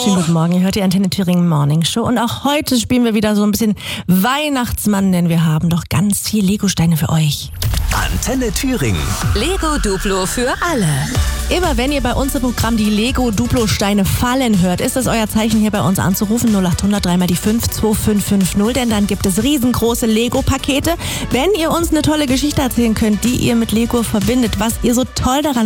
Schönen guten Morgen, ihr hört die Antenne Thüringen Morning Show und auch heute spielen wir wieder so ein bisschen Weihnachtsmann, denn wir haben doch ganz viel Lego-Steine für euch. Antenne Thüringen. Lego Duplo für alle. Immer wenn ihr bei uns im Programm die Lego-Duplo-Steine fallen hört, ist das euer Zeichen, hier bei uns anzurufen, 0800 3 mal die 52550, denn dann gibt es riesengroße Lego-Pakete. Wenn ihr uns eine tolle Geschichte erzählen könnt, die ihr mit Lego verbindet, was ihr so toll daran